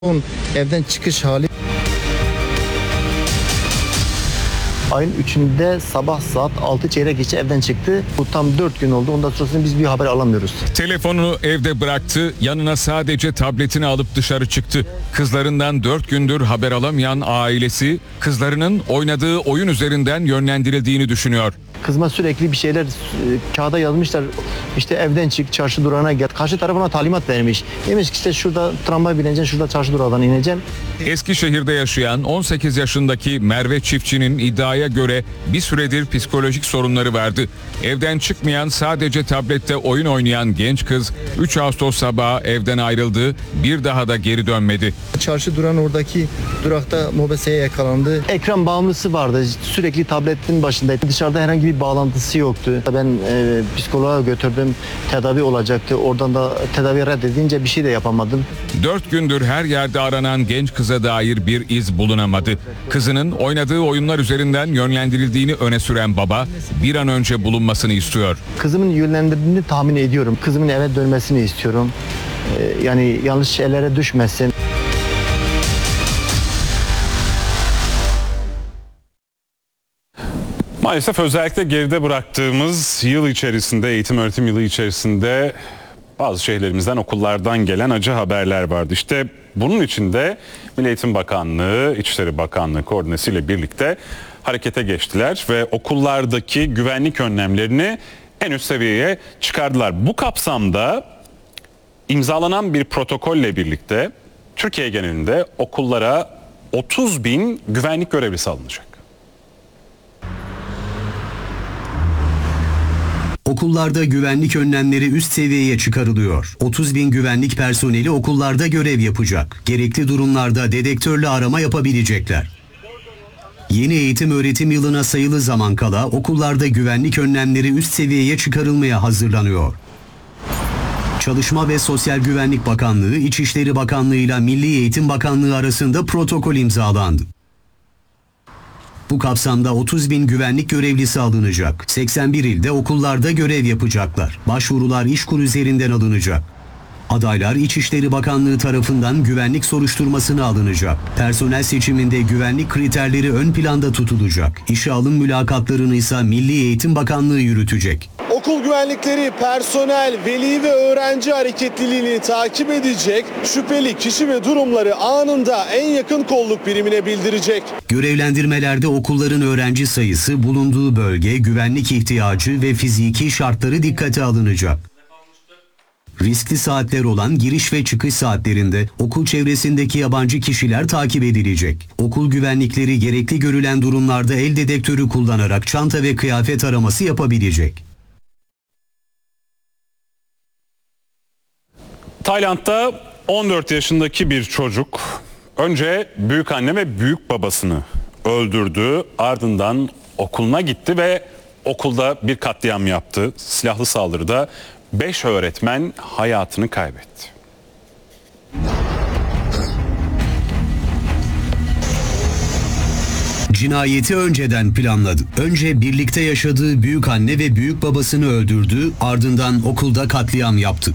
Evden çıkış hali. Ayın 3'ünde sabah saat 6 çeyrek geçe evden çıktı. Bu tam 4 gün oldu. Ondan sonrasında biz bir haber alamıyoruz. Telefonunu evde bıraktı, yanına sadece tabletini alıp dışarı çıktı. Kızlarından 4 gündür haber alamayan ailesi, kızlarının oynadığı oyun üzerinden yönlendirildiğini düşünüyor. Kızıma sürekli bir şeyler kağıda yazmışlar. İşte evden çık, çarşı durağına gel. Karşı taraf ona talimat vermiş. Demiş ki işte şurada tramvay bineceksin, şurada çarşı durağından ineceksin. Eskişehir'de yaşayan 18 yaşındaki Merve Çiftçi'nin iddiaya göre bir süredir psikolojik sorunları vardı. Evden çıkmayan, sadece tablette oyun oynayan genç kız 3 Ağustos sabahı evden ayrıldı, bir daha da geri dönmedi. Çarşı duran oradaki durakta mobeseye yakalandı. Ekran bağımlısı vardı. Sürekli tabletin başındaydı. Dışarıda herhangi bir bağlantısı yoktu. Ben psikoloğa götürdüm. Tedavi olacaktı. Oradan da tedavi reddedince bir şey de yapamadım. 4 gündür her yerde aranan genç kıza dair bir iz bulunamadı. Kızının oynadığı oyunlar üzerinden yönlendirildiğini öne süren baba bir an önce bulunmasını istiyor. Kızımın yönlendirdiğini tahmin ediyorum. Kızımın eve dönmesini istiyorum. Yani yanlış ellere düşmesin. Maalesef özellikle geride bıraktığımız yıl içerisinde, eğitim öğretim yılı içerisinde bazı şehirlerimizden, okullardan gelen acı haberler vardı. İşte bunun için de Milli Eğitim Bakanlığı, İçişleri Bakanlığı koordinesiyle birlikte harekete geçtiler ve okullardaki güvenlik önlemlerini en üst seviyeye çıkardılar. Bu kapsamda imzalanan bir protokolle birlikte Türkiye genelinde okullara 30 bin güvenlik görevlisi alınacak. Okullarda güvenlik önlemleri üst seviyeye çıkarılıyor. 30 bin güvenlik personeli okullarda görev yapacak. Gerekli durumlarda dedektörle arama yapabilecekler. Yeni eğitim öğretim yılına sayılı zaman kala okullarda güvenlik önlemleri üst seviyeye çıkarılmaya hazırlanıyor. Çalışma ve Sosyal Güvenlik Bakanlığı, İçişleri Bakanlığı ile Milli Eğitim Bakanlığı arasında protokol imzalandı. Bu kapsamda 30 bin güvenlik görevlisi alınacak. 81 ilde okullarda görev yapacaklar. Başvurular İşkur üzerinden alınacak. Adaylar İçişleri Bakanlığı tarafından güvenlik soruşturmasına alınacak. Personel seçiminde güvenlik kriterleri ön planda tutulacak. İşe alım mülakatlarını ise Milli Eğitim Bakanlığı yürütecek. Okul güvenlikleri personel, veli ve öğrenci hareketliliğini takip edecek, şüpheli kişi ve durumları anında en yakın kolluk birimine bildirecek. Görevlendirmelerde okulların öğrenci sayısı, bulunduğu bölge, güvenlik ihtiyacı ve fiziki şartları dikkate alınacak. Riskli saatler olan giriş ve çıkış saatlerinde okul çevresindeki yabancı kişiler takip edilecek. Okul güvenlikleri gerekli görülen durumlarda el dedektörü kullanarak çanta ve kıyafet araması yapabilecek. Tayland'da 14 yaşındaki bir çocuk önce büyükanne ve büyük babasını öldürdü. Ardından okuluna gitti ve okulda bir katliam yaptı. Silahlı saldırıda 5 öğretmen hayatını kaybetti. Cinayeti önceden planladı. Önce birlikte yaşadığı büyükanne ve büyük babasını öldürdü, ardından okulda katliam yaptı.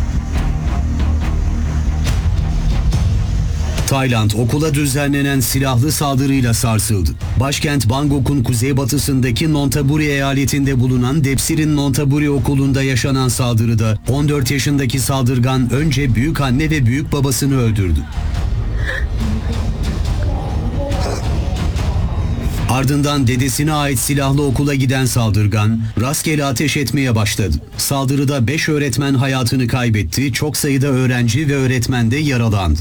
Tayland okula düzenlenen silahlı saldırıyla sarsıldı. Başkent Bangkok'un kuzeybatısındaki Nonthaburi eyaletinde bulunan Depsirin Nonthaburi okulunda yaşanan saldırıda 14 yaşındaki saldırgan önce büyükanne ve büyük babasını öldürdü. Ardından dedesine ait silahlı okula giden saldırgan rastgele ateş etmeye başladı. Saldırıda 5 öğretmen hayatını kaybetti, çok sayıda öğrenci ve öğretmen de yaralandı.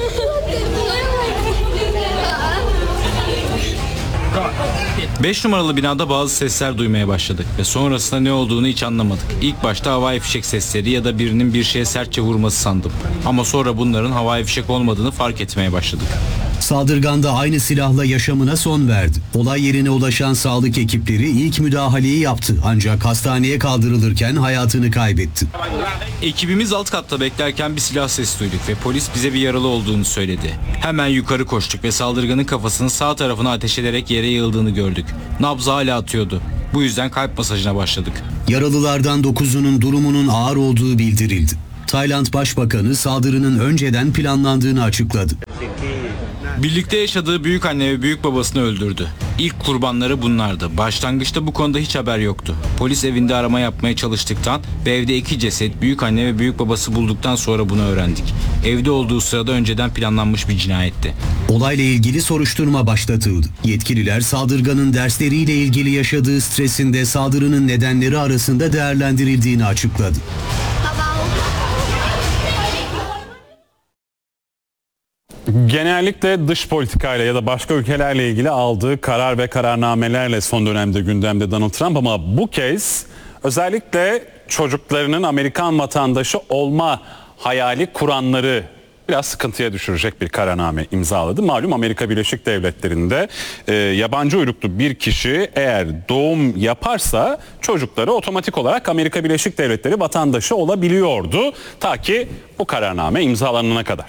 Beş numaralı binada bazı sesler duymaya başladık ve sonrasında ne olduğunu hiç anlamadık. İlk başta havai fişek sesleri ya da birinin bir şeye sertçe vurması sandım. Ama sonra bunların havai fişek olmadığını fark etmeye başladık. Saldırgan da aynı silahla yaşamına son verdi. Olay yerine ulaşan sağlık ekipleri ilk müdahaleyi yaptı ancak hastaneye kaldırılırken hayatını kaybetti. Ekibimiz alt katta beklerken bir silah sesi duyduk ve polis bize bir yaralı olduğunu söyledi. Hemen yukarı koştuk ve saldırganın kafasının sağ tarafına ateş ederek yere yığıldığını gördük. Nabzı hala atıyordu. Bu yüzden kalp masajına başladık. Yaralılardan 9'unun durumunun ağır olduğu bildirildi. Tayland Başbakanı saldırının önceden planlandığını açıkladı. Birlikte yaşadığı büyük anne ve büyük babasını öldürdü. İlk kurbanları bunlardı. Başlangıçta bu konuda hiç haber yoktu. Polis evinde arama yapmaya çalıştıktan ve evde 2 ceset büyük anne ve büyük babası bulduktan sonra bunu öğrendik. Evde olduğu sırada önceden planlanmış bir cinayetti. Olayla ilgili soruşturma başlatıldı. Yetkililer saldırganın dersleriyle ilgili yaşadığı stresinde saldırının nedenleri arasında değerlendirildiğini açıkladı. Genellikle dış politikayla ya da başka ülkelerle ilgili aldığı karar ve kararnamelerle son dönemde gündemde Donald Trump, ama bu kez özellikle çocuklarının Amerikan vatandaşı olma hayali kuranları biraz sıkıntıya düşürecek bir kararname imzaladı. Malum Amerika Birleşik Devletleri'nde yabancı uyruklu bir kişi eğer doğum yaparsa çocukları otomatik olarak Amerika Birleşik Devletleri vatandaşı olabiliyordu. Ta ki bu kararname imzalanana kadar.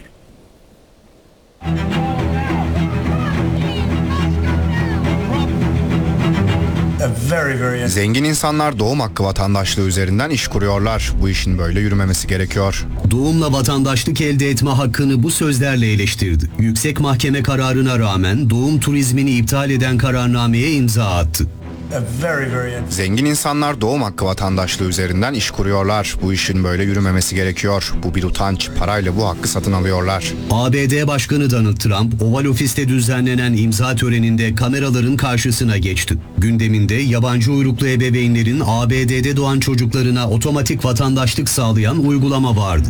Zengin insanlar doğum hakkı vatandaşlığı üzerinden iş kuruyorlar. Bu işin böyle yürümemesi gerekiyor. Doğumla vatandaşlık elde etme hakkını bu sözlerle eleştirdi. Yüksek Mahkeme kararına rağmen doğum turizmini iptal eden kararnameye imza attı. Zengin insanlar doğum hakkı vatandaşlığı üzerinden iş kuruyorlar. Bu işin böyle yürümemesi gerekiyor. Bu bir utanç. Parayla bu hakkı satın alıyorlar. ABD Başkanı Donald Trump, Oval Ofis'te düzenlenen imza töreninde kameraların karşısına geçti. Gündeminde yabancı uyruklu ebeveynlerin ABD'de doğan çocuklarına otomatik vatandaşlık sağlayan uygulama vardı.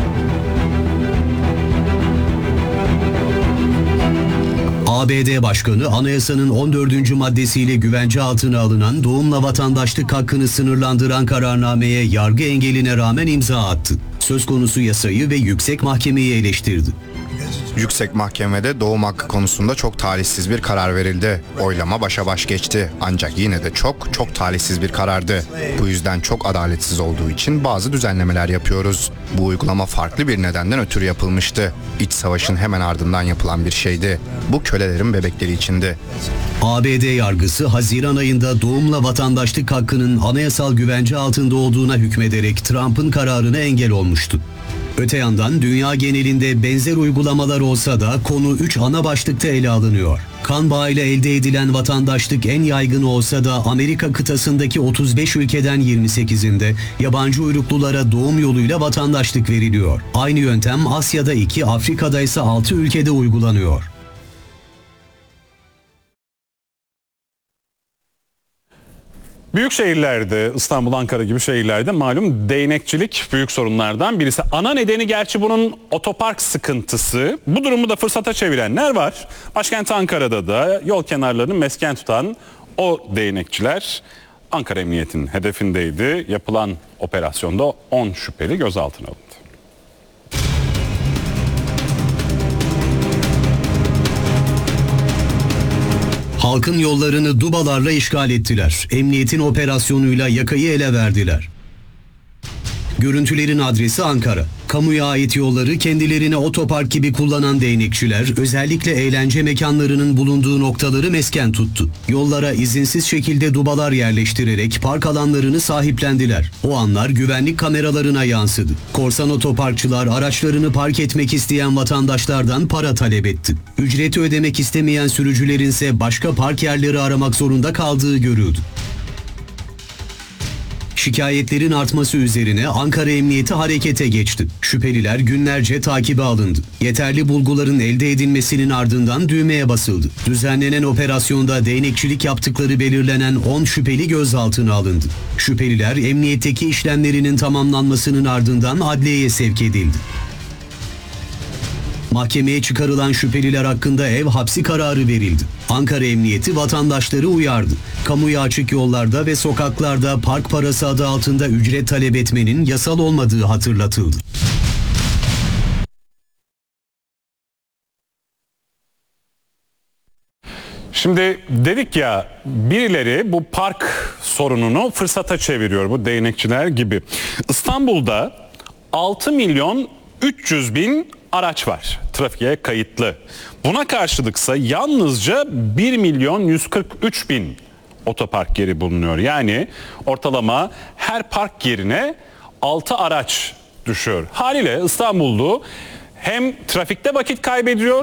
ABD Başkanı anayasanın 14. maddesiyle güvence altına alınan doğumla vatandaşlık hakkını sınırlandıran kararnameye yargı engeline rağmen imza attı. Söz konusu yasayı ve Yüksek Mahkemeyi eleştirdi. Yüksek Mahkemede doğum hakkı konusunda çok talihsiz bir karar verildi. Oylama başa baş geçti. Ancak yine de çok talihsiz bir karardı. Bu yüzden çok adaletsiz olduğu için bazı düzenlemeler yapıyoruz. Bu uygulama farklı bir nedenden ötürü yapılmıştı. İç savaşın hemen ardından yapılan bir şeydi. Bu kölelerin bebekleri içindi. ABD yargısı Haziran ayında doğumla vatandaşlık hakkının anayasal güvence altında olduğuna hükmederek Trump'ın kararına engel olmuştu. Öte yandan dünya genelinde benzer uygulamalar olsa da konu 3 ana başlıkta ele alınıyor. Kan bağıyla elde edilen vatandaşlık en yaygın olsa da Amerika kıtasındaki 35 ülkeden 28'inde yabancı uyruklulara doğum yoluyla vatandaşlık veriliyor. Aynı yöntem Asya'da 2, Afrika'da ise 6 ülkede uygulanıyor. Büyük şehirlerde, İstanbul, Ankara gibi şehirlerde malum değnekçilik büyük sorunlardan birisi. Ana nedeni gerçi bunun otopark sıkıntısı. Bu durumu da fırsata çevirenler var. Başkent Ankara'da da yol kenarlarını mesken tutan o değnekçiler Ankara Emniyeti'nin hedefindeydi. Yapılan operasyonda 10 şüpheli gözaltına alındı. Halkın yollarını dubalarla işgal ettiler. Emniyetin operasyonuyla yakayı ele verdiler. Görüntülerin adresi Ankara. Kamuya ait yolları kendilerine otopark gibi kullanan değnekçiler özellikle eğlence mekanlarının bulunduğu noktaları mesken tuttu. Yollara izinsiz şekilde dubalar yerleştirerek park alanlarını sahiplendiler. O anlar güvenlik kameralarına yansıdı. Korsan otoparkçılar araçlarını park etmek isteyen vatandaşlardan para talep etti. Ücreti ödemek istemeyen sürücülerin ise başka park yerleri aramak zorunda kaldığı görüldü. Şikayetlerin artması üzerine Ankara Emniyeti harekete geçti. Şüpheliler günlerce takibe alındı. Yeterli bulguların elde edilmesinin ardından düğmeye basıldı. Düzenlenen operasyonda değnekçilik yaptıkları belirlenen 10 şüpheli gözaltına alındı. Şüpheliler emniyetteki işlemlerinin tamamlanmasının ardından adliyeye sevk edildi. Mahkemeye çıkarılan şüpheliler hakkında ev hapsi kararı verildi. Ankara Emniyeti vatandaşları uyardı. Kamuya açık yollarda ve sokaklarda park parası adı altında ücret talep etmenin yasal olmadığı hatırlatıldı. Şimdi dedik ya, birileri bu park sorununu fırsata çeviriyor, bu değnekçiler gibi. İstanbul'da 6 milyon 300 bin araç var trafiğe kayıtlı. Buna karşılıksa yalnızca 1 milyon 143 bin otopark yeri bulunuyor. Yani ortalama her park yerine 6 araç düşüyor. Haliyle İstanbullu hem trafikte vakit kaybediyor